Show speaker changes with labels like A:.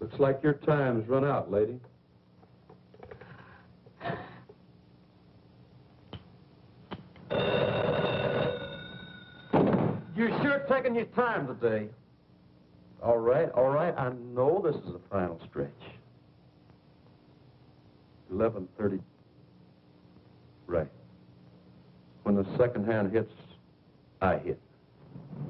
A: Looks like your time's run out, lady. You're sure taking your time today. All right. I know this is the final stretch. 11:30. Right. When the second hand hits, I hit.